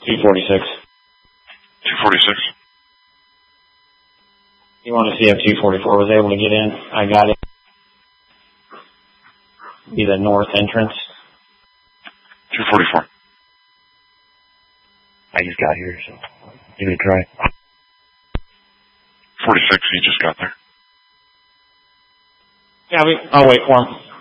246. 246. You want to see if 244 was able to get in? I got it. Be the north entrance. 244. I just got here, so give it a try. 46, he just got there. Yeah, I'll wait for him.